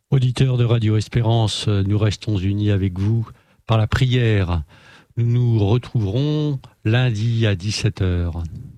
Auditeurs de Radio Espérance, nous restons unis avec vous par la prière. Nous nous retrouverons lundi à 17 heures.